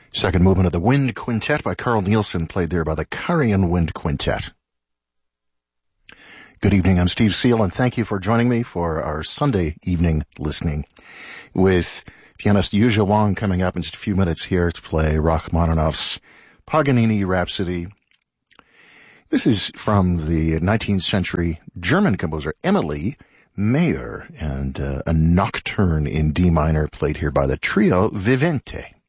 Second movement of the Wind Quintet by Carl Nielsen, played there by the Karajan Wind Quintet. Good evening, I'm Steve Seal, and thank you for joining me for our Sunday evening listening, with pianist Yuzha Wang coming up in just a few minutes here to play Rachmaninoff's Paganini Rhapsody. This is from the 19th century German composer Emily Mayer, and a nocturne in D minor played here by the trio Vivente.